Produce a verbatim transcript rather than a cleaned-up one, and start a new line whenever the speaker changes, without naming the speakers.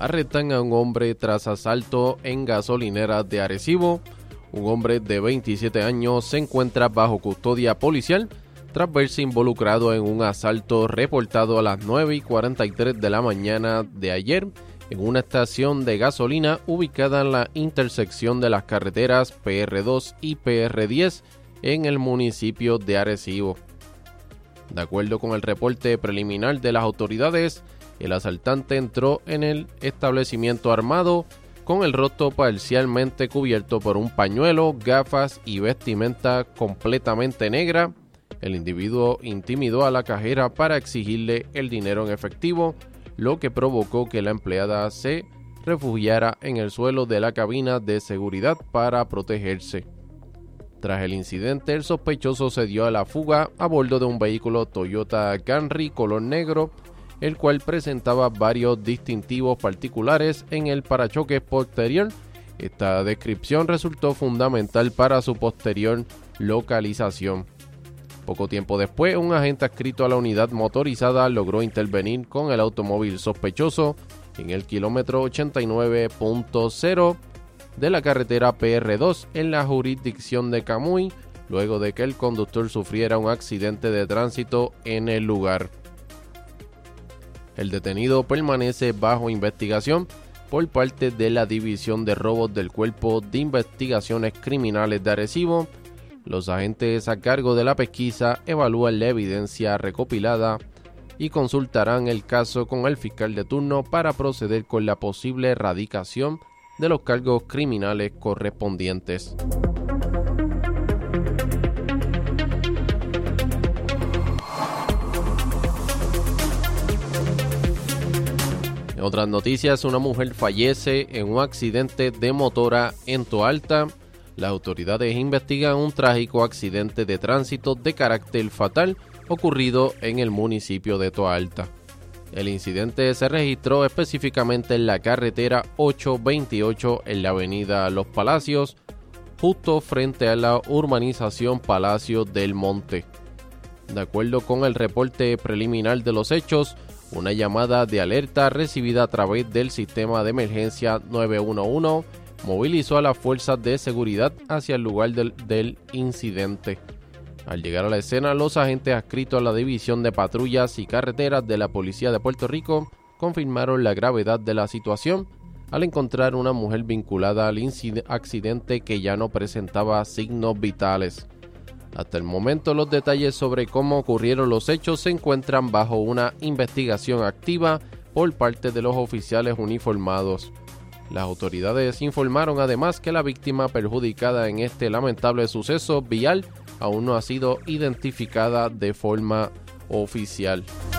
Arrestan a un hombre tras asalto en gasolinera de Arecibo. Un hombre de veintisiete años se encuentra bajo custodia policial tras verse involucrado en un asalto reportado a las nueve y cuarenta y tres de la mañana de ayer en una estación de gasolina ubicada en la intersección de las carreteras P R dos y P R diez en el municipio de Arecibo. De acuerdo con el reporte preliminar de las autoridades, el asaltante entró en el establecimiento armado con el rostro parcialmente cubierto por un pañuelo, gafas y vestimenta completamente negra. El individuo intimidó a la cajera para exigirle el dinero en efectivo, lo que provocó que la empleada se refugiara en el suelo de la cabina de seguridad para protegerse. Tras el incidente, el sospechoso se dio a la fuga a bordo de un vehículo Toyota Camry color negro, el cual presentaba varios distintivos particulares en el parachoques posterior. Esta descripción resultó fundamental para su posterior localización. Poco tiempo después, un agente adscrito a la unidad motorizada logró intervenir con el automóvil sospechoso en el kilómetro ochenta y nueve punto cero de la carretera P R dos en la jurisdicción de Camuy, luego de que el conductor sufriera un accidente de tránsito en el lugar. El detenido permanece bajo investigación por parte de la División de Robos del Cuerpo de Investigaciones Criminales de Arecibo. Los agentes a cargo de la pesquisa evalúan la evidencia recopilada y consultarán el caso con el fiscal de turno para proceder con la posible erradicación de los cargos criminales correspondientes. En otras noticias, una mujer fallece en un accidente de motora en Toalta. Las autoridades investigan un trágico accidente de tránsito de carácter fatal ocurrido en el municipio de Toalta. El incidente se registró específicamente en la carretera ochocientos veintiocho en la avenida Los Palacios, justo frente a la urbanización Palacio del Monte. De acuerdo con el reporte preliminar de los hechos, una llamada de alerta recibida a través del sistema de emergencia nueve uno uno movilizó a las fuerzas de seguridad hacia el lugar del, del incidente. Al llegar a la escena, los agentes adscritos a la División de Patrullas y Carreteras de la Policía de Puerto Rico confirmaron la gravedad de la situación al encontrar una mujer vinculada al accidente que ya no presentaba signos vitales. Hasta el momento, los detalles sobre cómo ocurrieron los hechos se encuentran bajo una investigación activa por parte de los oficiales uniformados. Las autoridades informaron además que la víctima perjudicada en este lamentable suceso vial aún no ha sido identificada de forma oficial.